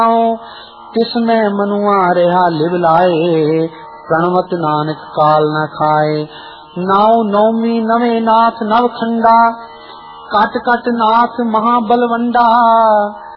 तिसमें मनुआ रेहा live लाए, प्रणवत नानक काल न खाए। नाव नौमी नवे नाथ नवखंडा, कट कट नाथ महाबलवंडा,